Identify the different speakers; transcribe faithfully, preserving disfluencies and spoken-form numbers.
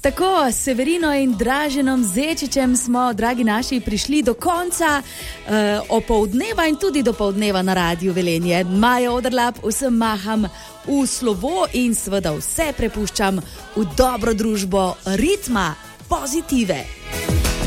Speaker 1: Tako, s Severino in Draženom Zečičem smo, dragi naši, prišli do konca uh, opoldneva in tudi do poldneva na Radiu Velenje. Maja Odrlap, vsem maham v slovo in seveda vse prepuščam v dobro družbo ritma pozitive.